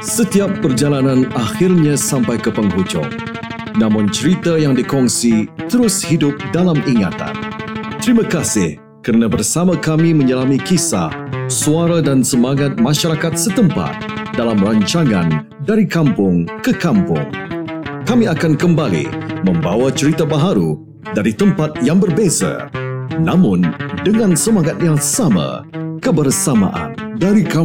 Setiap perjalanan akhirnya sampai ke penghujung. Namun cerita yang dikongsi terus hidup dalam ingatan. Terima kasih kerana bersama kami menyelami kisah, suara dan semangat masyarakat setempat dalam rancangan Dari Kampung ke Kampung. Kami akan kembali membawa cerita baharu dari tempat yang berbeza, namun dengan semangat yang sama, kebersamaan dari kampung.